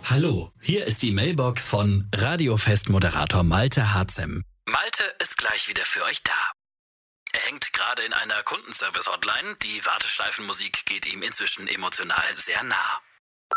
Hallo, hier ist die Mailbox von Radiofest-Moderator Malte Harzem. Malte ist gleich wieder für euch da. Er hängt gerade in einer Kundenservice-Hotline. Die Warteschleifenmusik geht ihm inzwischen emotional sehr nah.